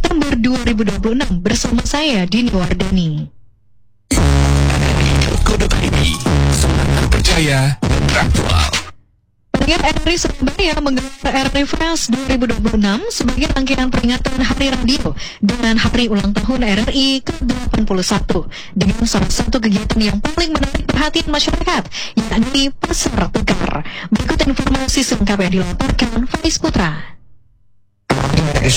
September 2026 bersama saya Dini Wardani. Kode.id, sumber terpercaya dan aktual. Pendengar RRI Surabaya menggelar RRI Fest 2026 sebagai rangkaian peringatan Hari Radio dan Hari Ulang Tahun RRI ke-81 dengan salah satu kegiatan yang paling menarik perhatian masyarakat, yakni Pasar Tegar. Berikut informasi selengkapnya dilaporkan Faiz Putra. RRI